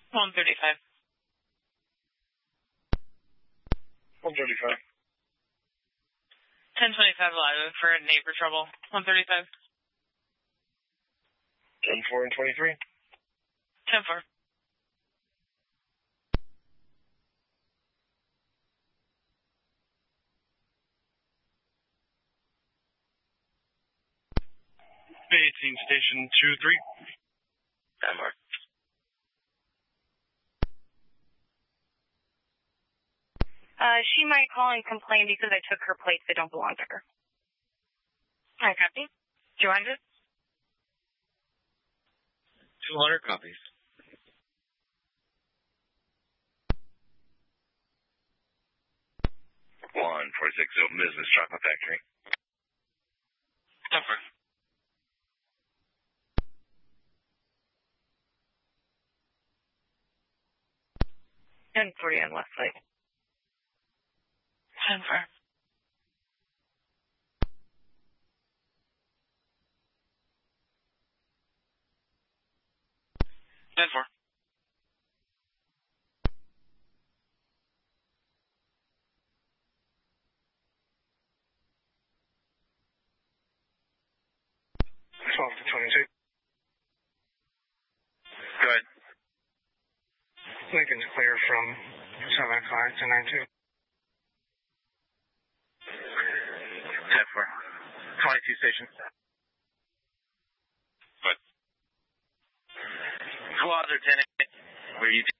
135. 135. 1025 alive for neighbor trouble. 135. 10-4 and 23. 10-4. Bay 18 Station 2-3. Denmark. She might call and complain because I took her plates that don't belong to her. Alright, copy. 200. 200 copies. One 460 Open Business Chocolate Factory. 10-4. 1040 on Westlake. 10-4. 10-4. 12 to 22. Go ahead. Lincoln's clear from 75 to 92. 10-4. 22 Station. What? Squad Lieutenant, where you